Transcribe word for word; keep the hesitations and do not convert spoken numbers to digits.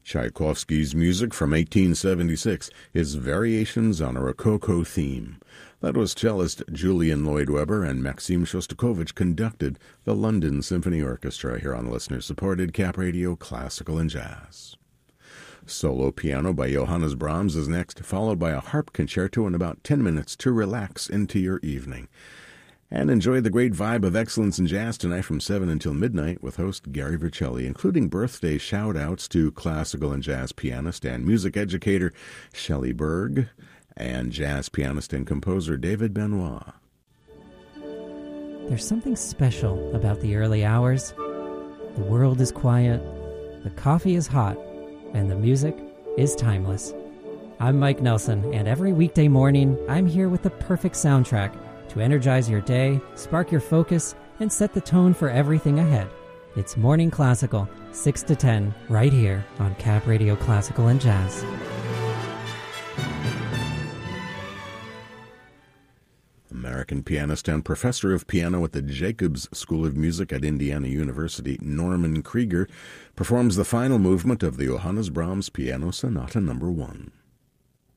Tchaikovsky's music from eighteen seventy-six is Variations on a Rococo Theme. That was cellist Julian Lloyd Webber, and Maxim Shostakovich conducted the London Symphony Orchestra here on listener-supported Cap Radio Classical and Jazz. Solo piano by Johannes Brahms is next, followed by a harp concerto in about ten minutes to relax into your evening. And enjoy the great vibe of excellence in jazz tonight from seven until midnight with host Gary Vercelli, including birthday shout-outs to classical and jazz pianist and music educator Shelley Berg and jazz pianist and composer David Benoit. There's something special about the early hours. The world is quiet, the coffee is hot, and the music is timeless. I'm Mike Nelson, and every weekday morning, I'm here with the perfect soundtrack to energize your day, spark your focus, and set the tone for everything ahead. It's Morning Classical, six to ten, right here on Cap Radio Classical and Jazz. American pianist and professor of piano at the Jacobs School of Music at Indiana University, Norman Krieger, performs the final movement of the Johannes Brahms Piano Sonata Number One.